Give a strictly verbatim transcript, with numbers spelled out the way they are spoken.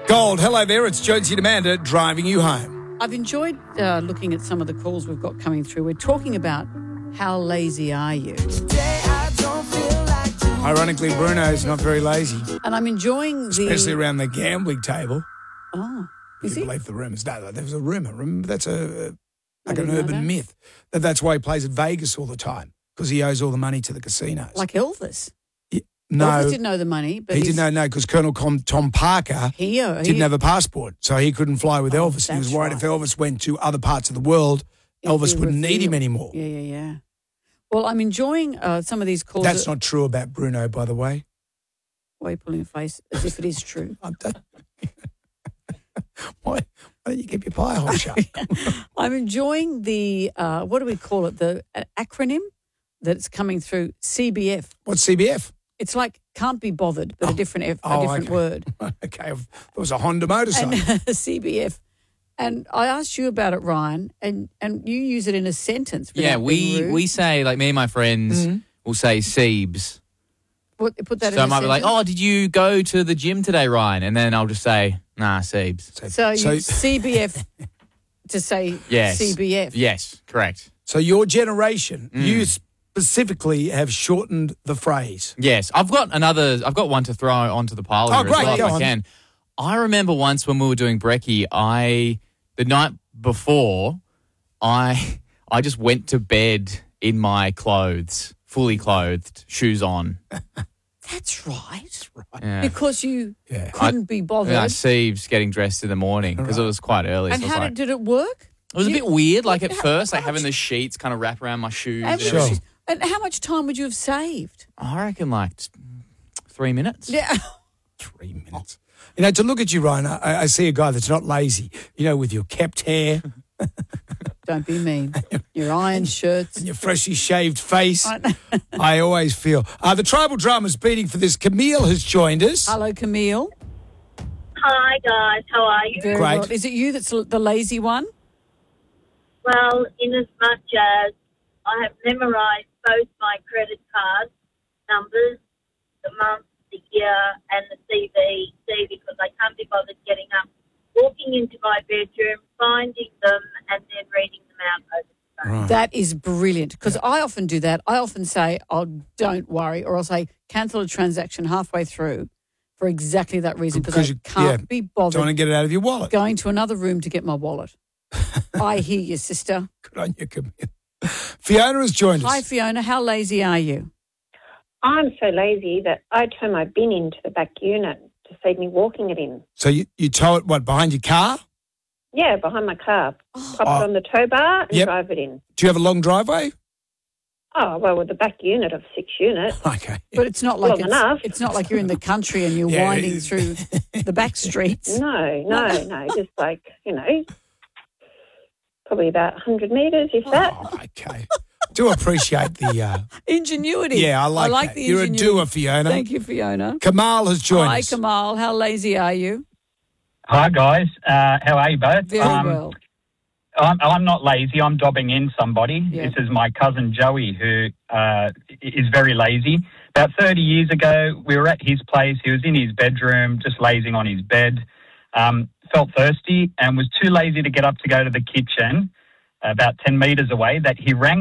Gold, hello there. It's Jonesy and Amanda driving you home. I've enjoyed uh, looking at some of the calls we've got coming through. We're talking about how lazy are you? Ironically, Bruno's not very lazy, And I'm enjoying the... especially around the gambling table. Oh, If is you he? believe the rumours. No, there was a rumour. Remember, that's a, I like an didn't know urban that. myth. That that's why he plays at Vegas all the time, because he owes all the money to the casinos. Like Elvis. no, Elvis didn't know the money, but he he's- didn't know, no, because Colonel Com- Tom Parker He, uh, he didn't have a passport, so he couldn't fly with Oh, Elvis. And he was that's worried right. if Elvis went to other parts of the world, It'd Elvis be wouldn't need him revealed. anymore. Yeah, yeah, yeah. Well, I'm enjoying uh, some of these calls. That's that- not true about Bruno, by the way. Why are you pulling a face as if it is true? I don't- why, why don't you keep your pie hole shut? I'm enjoying the, uh, what do we call it, the uh, acronym that's coming through, C B F. What's C B F? It's like can't be bothered, but a different F, a Oh, different okay. word. Okay, it was a Honda motorcycle. And C B F. And I asked you about it, Ryan, and, and you use it in a sentence. Yeah, without being we rude. we say, like me and my friends Mm-hmm. will say Siebes. put, put that So I in a might be like, sentence. oh, did you go to the gym today, Ryan? And then I'll just say, nah, Siebes. So, so, you C B F to say Yes. C B F. Yes, correct. so your generation, Mm. you specifically have shortened the phrase. Yes, I've got another, I've got one to throw onto the pile Oh, here great, as well go if I on. can. I remember once when we were doing brekkie, I, the night before, I, I just went to bed in my clothes, fully clothed, shoes on. That's right. Yeah. Because you Yeah. couldn't be bothered. Yeah, Sieves getting dressed in the morning because it was quite early. and so I was how like, did, did it work? it was a You- bit weird, like at how- first, like how having much- the sheets kind of wrap around my shoes. And, and Sure. everything. and how much time would you have saved? I reckon like t- three minutes. Yeah. Three minutes. You know, to look at you, Ryan, I, I see a guy that's not lazy, you know, with your kept hair Don't be mean. Your iron shirts. and your freshly shaved face. I- I always feel. Uh, the tribal drama's beating for this. Camille has joined us. Hello, Camille. Hi guys, how are you? Very Great. well. Is it you that's l- the lazy one? Well, in as much as I have memorised both my credit card numbers, the month, the year, and the C V C because I can't be bothered getting up, walking into my bedroom, finding them, and then reading them out over the phone. Right. That is brilliant because I often do that. I often say, "Oh, don't worry," or I'll say, "Cancel a transaction halfway through," for exactly that reason because I Because you- can't yeah, be Don't bothered want to get it out of your wallet. going to another room to get my wallet. I hear you, sister. Good on you, Camille. Fiona has joined Hi, us. Fiona. How lazy are you? I'm so lazy that I turn my bin into the back unit to save me walking it in. So you, you tow it, what, behind your car? Yeah, behind my car. Pop Oh. it on the tow bar and Yep. drive it in. Do you have a long driveway? Oh, well, with the back unit of six units. Okay. But it's not like Long it's, enough. it's not like you're in the country and you're Yeah. winding through the back streets. No, no, no. Just like, you know, probably about one hundred metres, if that. Oh, okay. Do appreciate the, uh, Ingenuity. yeah, I like, I like that. the You're a ingenuity. doer, Fiona. Thank you, Fiona. Kamal has joined Hi, us. Kamal. How lazy are you? Hi guys, uh, how are you both? Very um, well. I'm, I'm not lazy. I'm dobbing in somebody. Yeah. This is my cousin Joey, who uh, is very lazy. About thirty years ago, we were at his place. He was in his bedroom, just lazing on his bed. Um, felt thirsty and was too lazy to get up to go to the kitchen, about ten metres away. That he rang